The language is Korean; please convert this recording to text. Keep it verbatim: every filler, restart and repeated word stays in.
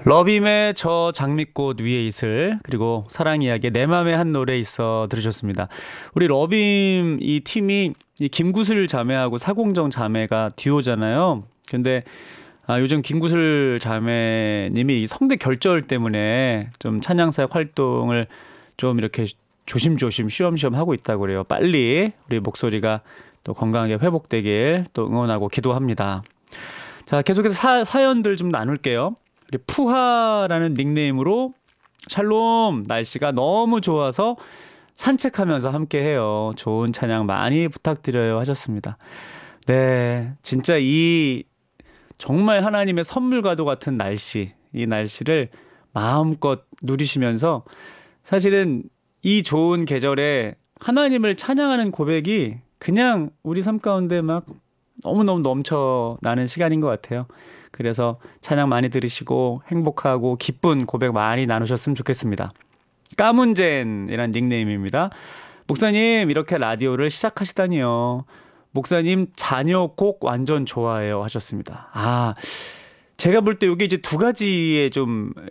러빔의 저 장미꽃 위에 있을, 그리고 사랑 이야기의 내 맘에 한 노래 있어 들으셨습니다. 우리 러빔 이 팀이 이 김구슬 자매하고 사공정 자매가 듀오잖아요. 근데 아, 요즘 김구슬 자매님이 이 성대 결절 때문에 좀 찬양사역 활동을 좀 이렇게 조심조심 쉬엄쉬엄 하고 있다고 그래요. 빨리 우리 목소리가 또 건강하게 회복되길 또 응원하고 기도합니다. 자, 계속해서 사, 사연들 좀 나눌게요. 우리 푸하라는 닉네임으로 샬롬, 날씨가 너무 좋아서 산책하면서 함께 해요. 좋은 찬양 많이 부탁드려요 하셨습니다. 네, 진짜 이 정말 하나님의 선물과도 같은 날씨, 이 날씨를 마음껏 누리시면서 사실은 이 좋은 계절에 하나님을 찬양하는 고백이 그냥 우리 삶 가운데 막 너무너무 넘쳐나는 시간인 것 같아요. 그래서 찬양 많이 들으시고 행복하고 기쁜 고백 많이 나누셨으면 좋겠습니다. 까문젠이란 닉네임입니다. 목사님, 이렇게 라디오를 시작하시다니요. 목사님 자녀 곡 완전 좋아해요 하셨습니다. 아, 제가 볼 때 이게 이제 두 가지의 좀